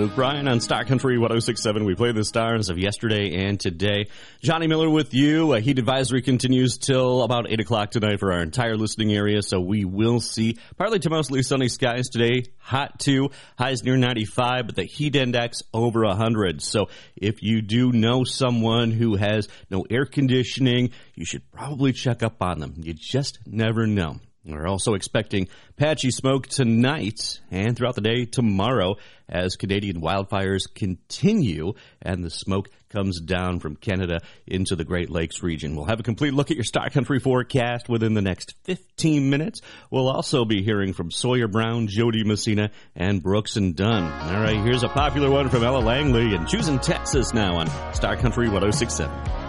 Luke Bryan on Star Country 106.7. We play the stars of yesterday and today. Johnny Miller with you. Heat advisory continues till about 8 o'clock tonight for our entire listening area, so we will see partly to mostly sunny skies today. Hot too. Highs near 95, but the heat index over 100. So if you do know someone who has no air conditioning, you should probably check up on them. You just never know. We're also expecting patchy smoke tonight and throughout the day tomorrow as Canadian wildfires continue and the smoke comes down from Canada into the Great Lakes region. We'll have a complete look at your Star Country forecast within the next 15 minutes. We'll also be hearing from Sawyer Brown, Jody Messina, and Brooks and Dunn. All right, here's a popular one from Ella Langley and Choosing Texas now on Star Country 106.7.